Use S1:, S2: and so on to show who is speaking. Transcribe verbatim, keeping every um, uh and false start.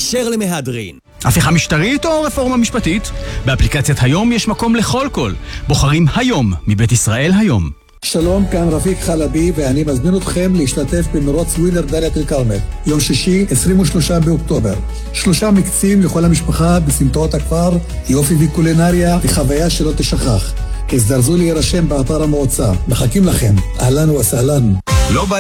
S1: התקשר למהדרין.
S2: הפיכה משטרית או רפורמה משפטית? באפליקציית היום יש מקום לכל קול. בוחרים היום מבית ישראל היום.
S3: שלום, כאן רפיק חלבי ואני מזמין אתכם להשתתף במרוץ ווינר דאלית אל כרמל. יום שישי, עשרים ושלושה באוקטובר. שלושה מקצים לכל המשפחה בסמטאות הכפר, יופי וקולינריה וחוויה שלא תשכח. הזדרזו להירשם באתר המועצה. מחכים לכם. אהלן וסהלן.
S4: לא